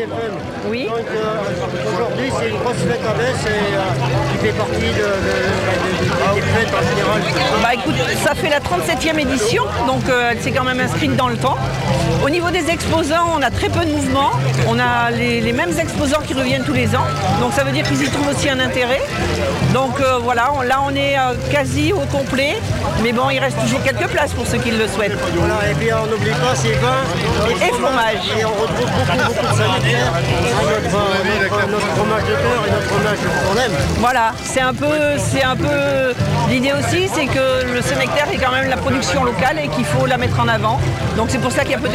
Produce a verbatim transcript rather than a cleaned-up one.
F M. Oui. Donc euh, aujourd'hui, c'est une grosse fête à Metz et euh, qui fait partie de, de, de, de, des fêtes en général. Bah écoute, ça fait la trente-septième édition, donc euh, elle s'est quand même inscrite dans le temps. Au niveau des exposants, on a très peu de mouvements. On a les, les mêmes exposants qui reviennent tous les ans. Donc ça veut dire qu'ils y trouvent aussi un intérêt. Donc euh, voilà, on, là on est euh, quasi au complet. Mais bon, il reste toujours quelques places pour ceux qui le souhaitent. Voilà, et puis on n'oublie pas ces vins et fromage. Et on retrouve beaucoup, beaucoup de Saint-Nectaire, notre, notre, notre fromage de cœur et notre fromage qu'on aime. Voilà, c'est un peu, c'est un peu l'idée aussi, c'est que le Saint-Nectaire est quand même la production locale et qu'il faut la mettre en avant. Donc c'est pour ça qu'il y a peut-être